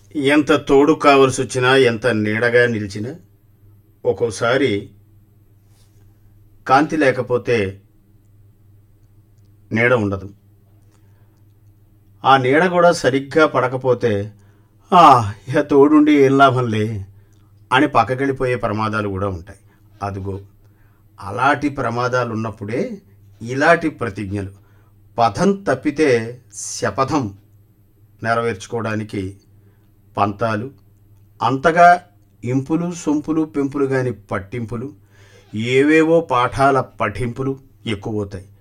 ఎంత తోడు కావలసొచ్చినా, ఎంత నీడగా నిలిచినా, ఒక్కోసారి కాంతి లేకపోతే నీడ ఉండదు. ఆ నీడ కూడా సరిగ్గా పడకపోతే "ఆ! ఇహ తోడుండి ఏం లాభంలే" అని పక్కకెళ్ళిపోయే ప్రమాదాలు కూడా ఉంటాయి. అదుగో అలాంటి ప్రమాదాలున్నప్పుడే ఇలాంటి ప్రతిజ్ఞలు. పథం తప్పితే శపథం నెరవేర్చుకోవడానికి పంతాలు, అంతగా ఇంపులు, సొంపులు, పెంపులు గాని పట్టింపులు, ఏవేవో పాఠాల పఠింపులు ఎక్కువవుతాయి.